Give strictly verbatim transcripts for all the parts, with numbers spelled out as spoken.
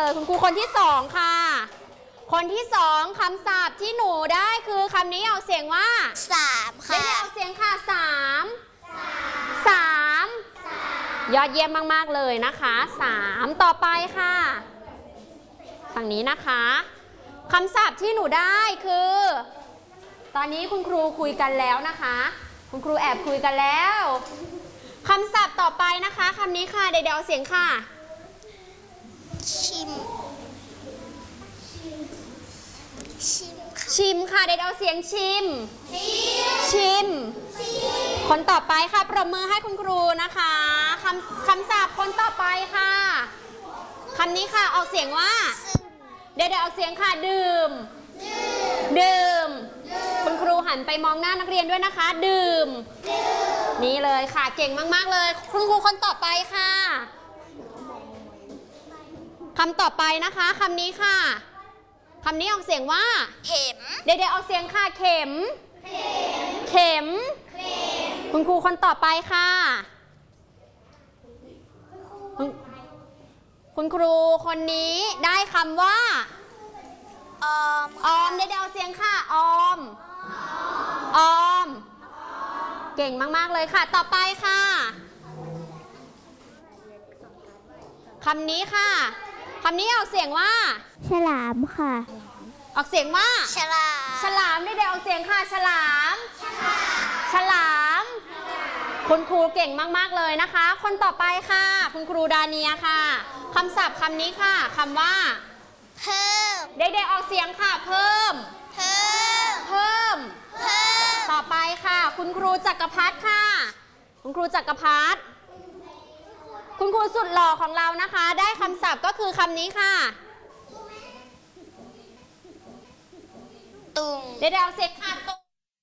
เลยคุณครูคนที่สองค่ะคนที่สองคำศัพท์ที่หนูได้คือคำนี้ออกเสียงว่าสามค่ะได้ออกเสียงค่ะสามสามยอดเยี่ยมมากๆเลยนะคะสามต่อไปค่ะฝั่งนี้นะคะคำศัพท์ที่หนูได้คือตอนนี้คุณครูคุยกันแล้วนะคะคุณครูแอบคุยกันแล้วคำศัพท์ต่อไปนะคะคำนี้ค่ะเดี๋ยวเอาเสียงค่ะชิมชิมชิมค่ะเดี๋ยวเอาเสียงชิมชิมคนต่อไปค่ะปรบมือให้คุณครูนะคะคำคำศัพท์คนต่อไปค่ะคำนี้ค่ะออกเสียงว่าเดี๋ยวเดี๋ยวออกเสียงค่ะดื่มดื่มคุณครูหันไปมองหน้านักเรียนด้วยนะคะดื่มนี่เลยค่ะเก่งมากๆเลยคุณครูคนต่อไปค่ะคำต่อไปนะคะคำนี้ค่ะคำนี้ออกเสียงว่าเข็มเดี๋ยวเดี๋ยวออกเสียงค่ะเข็มเข็มคุณครูคนต่อไปค่ะคุณครูคนนี้ได้คำว่าออมออมเดี๋ยวเดี๋ยวออกเสียงค่ะออมออมเก่งมากๆเลยค่ะต่อไปค่ะคำนี้ค่ะคำนี้ออกเสียงว่าฉลามค่ะออกเสียงว่าฉลามฉลามได้เดี๋ยวออกเสียงค่ะฉลามฉลามคุณครูเก่งมากๆเลยนะคะคนต่อไปค่ะคุณครูดาเนียค่ะคำศัพท์คำนี้ค่ะคำว่าเพิ่มได้เดี๋ยวออกเสียงค่ะเพิ่มเพิ่มเพิ่มเพิ่มต่อไปค่ะคุณครูจักรพัฒน์ค่ะคุณครูจักรพัฒน์คุณครูสุดหล่อของเรานะคะได้คำศัพท์ก็คือคำนี้ค่ะตุ่มเดี๋ยวเอาเสียงค่ะตุ่ม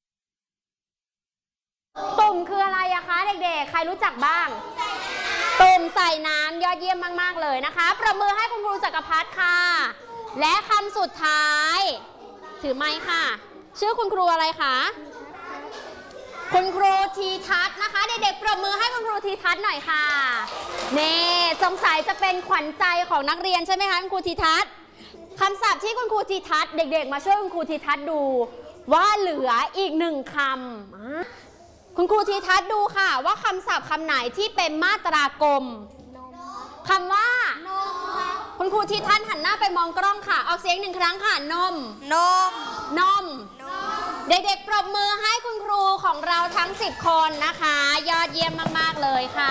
ตุ่มคืออะไรอะคะเด็กๆใครรู้จักบ้างตุ่มใส่น้ำยอดเยี่ยมมากๆเลยนะคะประมือให้คุณครูจักรพัฒน์ค่ะและคำสุดท้ายถือไมค์ค่ะชื่อคุณครูอะไรคะคุณครูทีทัศน์นะคะเด็กๆปรบมือให้คุณครูทีทัศน์หน่อยค่ะนี่สงสัยจะเป็นขวัญใจของนักเรียนใช่ไหมคะคุณครูทีทัศน์คำศัพท์ที่คุณครูทีทัศน์เด็กๆมาช่วยคุณครูทีทัศน์ดูว่าเหลืออีกหนึ่งคำคุณครูทีทัศน์ดูค่ะว่าคำศัพท์คำไหนที่เป็นมาตรากลมคำว่านมคุณครูทีทัศน์หันหน้าไปมองกล้องค่ะออกเสียงหนึ่งครั้งค่ะนมนมนมเด็กๆปรบมือให้คุณครูของเราทั้งสิบคนนะคะยอดเยี่ยมมากๆเลยค่ะ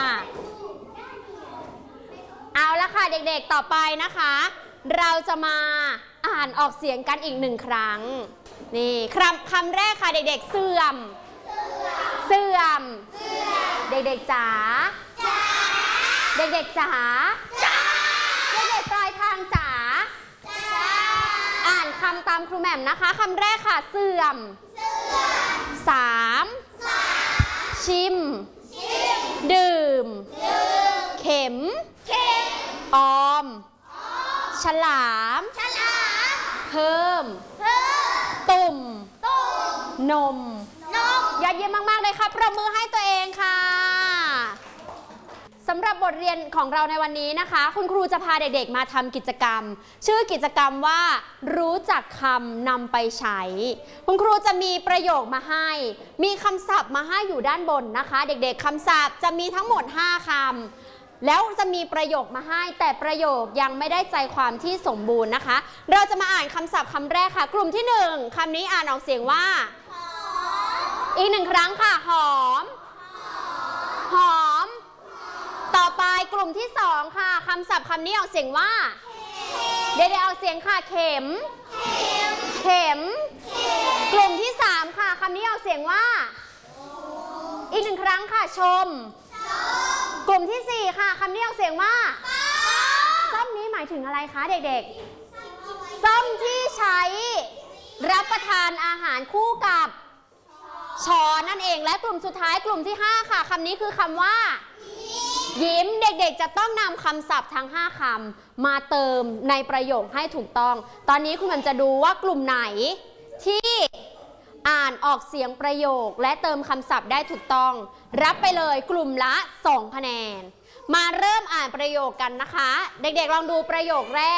เอาละค่ะเด็กๆต่อไปนะคะเราจะมาอ่านออกเสียงกันอีกหนึ่งครั้งนี่คำคำแรกค่ะเด็กๆเสื่อมเสื่อมเด็กๆจ๋าเด็กๆจ๋าเด็กๆปลายทางจ๋าอ่านคำตามครูแหม่มนะคะคำแรกค่ะเสื่อมสามชิมดื่มเข็มออมฉลามเพิ่มตุ่มนมยอดเยี่ยมมากๆเลยค่ะประมือให้ตัวเองค่ะสำหรับบทเรียนของเราในวันนี้นะคะคุณครูจะพาเด็กๆมาทำกิจกรรมชื่อกิจกรรมว่ารู้จักคำนำไปใช้คุณครูจะมีประโยคมาให้มีคำศัพท์มาให้อยู่ด้านบนนะคะเด็กๆคำศัพท์จะมีทั้งหมดห้าคำแล้วจะมีประโยคมาให้แต่ประโยคยังไม่ได้ใจความที่สมบูรณ์นะคะเราจะมาอ่านคำศัพท์คำแรกค่ะกลุ่มที่หนึ่งคำนี้อ่านออกเสียงว่าอีกหนึ่งครั้งค่ะหอมหอมต่อไปกลุ่มที่สองค่ะคำศัพท์คำนี้ออกเสียงว่าเดี๋ยวเอาเสียงค่ะเข็มเข็มกลุ่มที่สามค่ะคำนี้ออกเสียงว่าอีกหนึ่งครั้งค่ะชมกลุ่มที่สี่ค่ะคำนี้ออกเสียงว่าส้มนี้หมายถึงอะไรคะเด็กๆส้มที่ใช้รับประทานอาหารคู่กับช้อนนั่นเองและกลุ่มสุดท้ายกลุ่มที่ห้าค่ะคำนี้คือคำว่ายิ้มเด็กๆจะต้องนำคำศัพท์ทั้งห้าคำมาเติมในประโยคให้ถูกต้องตอนนี้คุณแหม่มจะดูว่ากลุ่มไหนที่อ่านออกเสียงประโยคและเติมคำศัพท์ได้ถูกต้องรับไปเลยกลุ่มละสองคะแนนมาเริ่มอ่านประโยคกันนะคะเด็กๆลองดูประโยคแรก